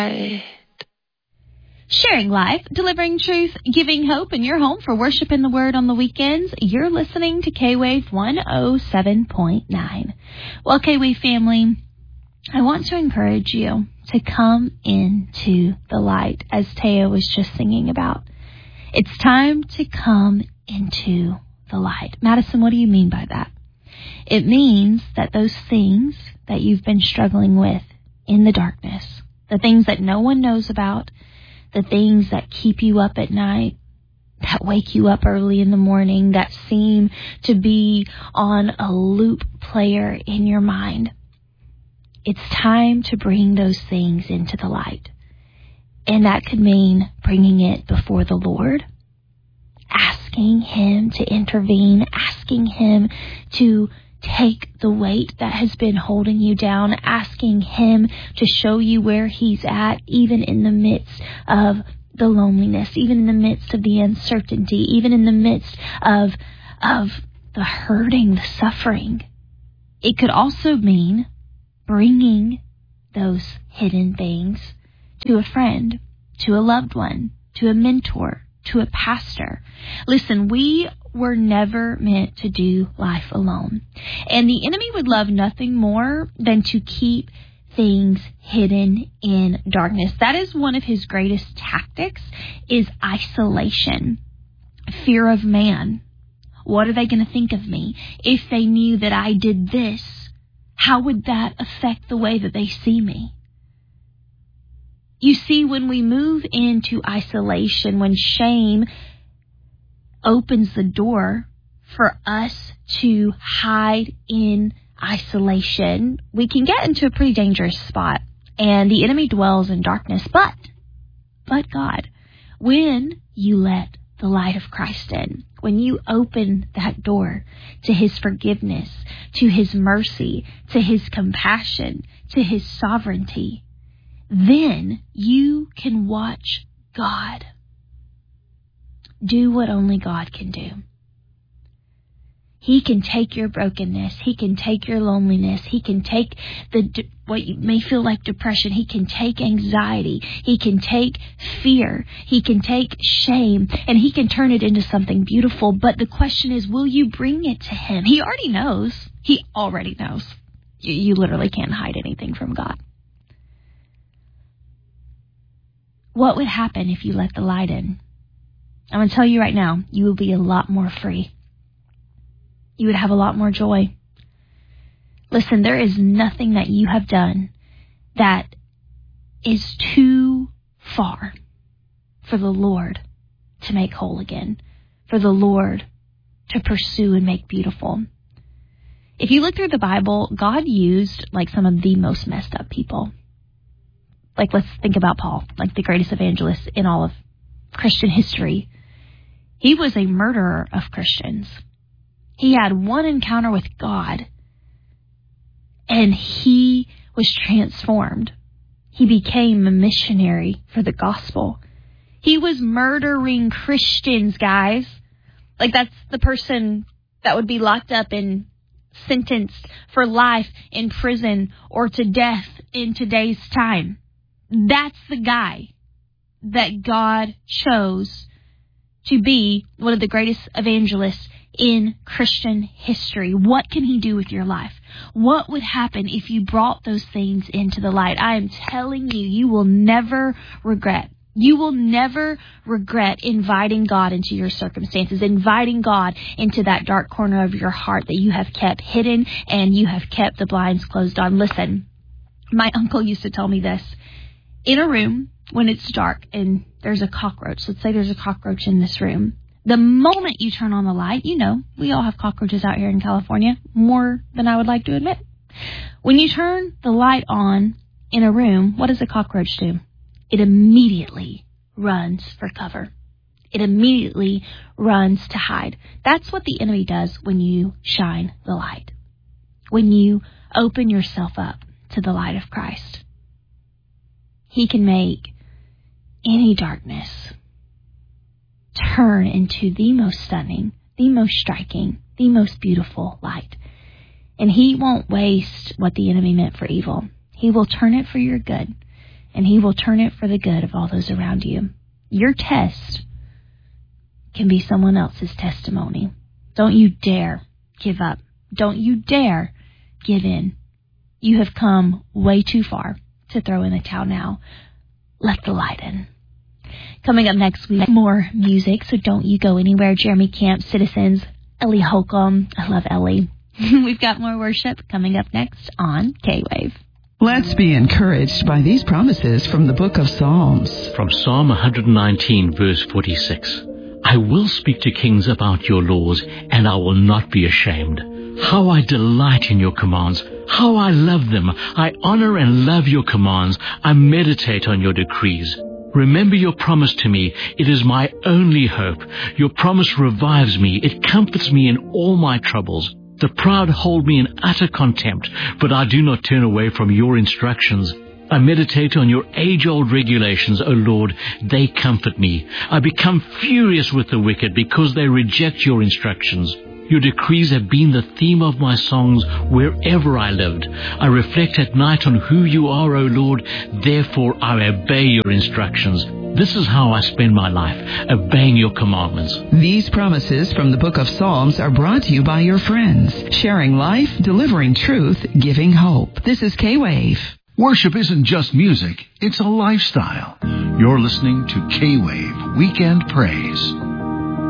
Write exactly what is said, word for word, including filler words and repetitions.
Sharing life, delivering truth, giving hope, and you're home for worship in the Word on the weekends. You're listening to K-Wave one oh seven point nine. Well, K-Wave family, I want to encourage you to come into the light, as Taya was just singing about. It's time to come into the light. Madison, what do you mean by that? It means that those things that you've been struggling with in the darkness, the things that no one knows about, the things that keep you up at night, that wake you up early in the morning, that seem to be on a loop player in your mind. It's time to bring those things into the light. And that could mean bringing it before the Lord, asking Him to intervene, asking Him to take the weight that has been holding you down, asking Him to show you where He's at, even in the midst of the loneliness, even in the midst of the uncertainty, even in the midst of, of the hurting, the suffering. It could also mean bringing those hidden things to a friend, to a loved one, to a mentor, to a pastor. Listen, we were never meant to do life alone. And the enemy would love nothing more than to keep things hidden in darkness. That is one of his greatest tactics, is isolation, fear of man. What are they going to think of me? If they knew that I did this, how would that affect the way that they see me? You see, when we move into isolation, when shame opens the door for us to hide in isolation, we can get into a pretty dangerous spot. And the enemy dwells in darkness. But, but God, when you let the light of Christ in, when you open that door to His forgiveness, to His mercy, to His compassion, to His sovereignty, then you can watch God do what only God can do. He can take your brokenness. He can take your loneliness. He can take the what you may feel like depression. He can take anxiety. He can take fear. He can take shame, and He can turn it into something beautiful. But the question is, will you bring it to Him? He already knows. He already knows. You, you literally can't hide anything from God. What would happen if you let the light in? I'm going to tell you right now, you will be a lot more free. You would have a lot more joy. Listen, there is nothing that you have done that is too far for the Lord to make whole again, for the Lord to pursue and make beautiful. If you look through the Bible, God used like some of the most messed up people. Like, let's think about Paul, like the greatest evangelist in all of Christian history. He was a murderer of Christians. He had one encounter with God, and he was transformed. He became a missionary for the gospel. He was murdering Christians, guys. Like, that's the person that would be locked up and sentenced for life in prison or to death in today's time. That's the guy that God chose to be one of the greatest evangelists in Christian history. What can He do with your life? What would happen if you brought those things into the light? I am telling you, you will never regret. You will never regret inviting God into your circumstances, inviting God into that dark corner of your heart that you have kept hidden and you have kept the blinds closed on. Listen, my uncle used to tell me this. In a room, when it's dark and there's a cockroach, let's say there's a cockroach in this room, the moment you turn on the light, you know, we all have cockroaches out here in California, more than I would like to admit. When you turn the light on in a room, what does a cockroach do? It immediately runs for cover. It immediately runs to hide. That's what the enemy does when you shine the light, when you open yourself up to the light of Christ. He can make any darkness turn into the most stunning, the most striking, the most beautiful light. And He won't waste what the enemy meant for evil. He will turn it for your good. and He will turn it for the good of all those around you. Your test can be someone else's testimony. Don't you dare give up. Don't you dare give in. You have come way too far to throw in the towel now. Let the light in. Coming up next week, more music, so don't you go anywhere. Jeremy Camp, Citizens, Ellie Holcomb. I love Ellie. We've got more worship coming up next on K-Wave. Let's be encouraged by these promises from the book of Psalms. From Psalm one nineteen, verse forty-six. I will speak to kings about your laws, and I will not be ashamed. How I delight in your commands. How I love them. I honor and love your commands. I meditate on your decrees. Remember your promise to me. It is my only hope. Your promise revives me. It comforts me in all my troubles. The proud hold me in utter contempt, but I do not turn away from your instructions. I meditate on your age-old regulations, O Lord. They comfort me. I become furious with the wicked because they reject your instructions. Your decrees have been the theme of my songs wherever I lived. I reflect at night on who you are, O Lord. Therefore, I obey your instructions. This is how I spend my life, obeying your commandments. These promises from the book of Psalms are brought to you by your friends, sharing life, delivering truth, giving hope. This is K-Wave. Worship isn't just music, it's a lifestyle. You're listening to K-Wave Weekend Praise.